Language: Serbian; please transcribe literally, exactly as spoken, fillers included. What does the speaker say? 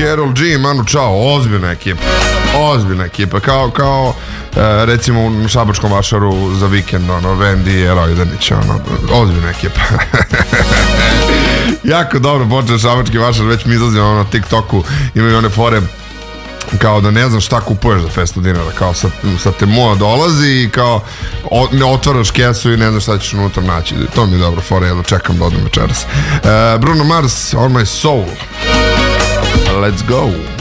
Karol G, Manu Chao, ozbiljna ekipa. Ozbiljna ekipa, kao, kao e, recimo u Šabačkom vašaru za vikend, ono, Randy Rojdanić, ono, ozbiljna ekipa. Jako dobro počeo Šabački vašar, već mi izlazimo ono, na TikToku, imaju one fore kao da ne znam šta kupuješ za petsto dinara, kao sa, sa Temoa dolazi i kao o, ne otvaraš kesu i ne znaš šta ćeš unutra naći. To mi je dobro fora, jedno čekam da odem večeras. e, Bruno Mars, On My Soul. Let's go.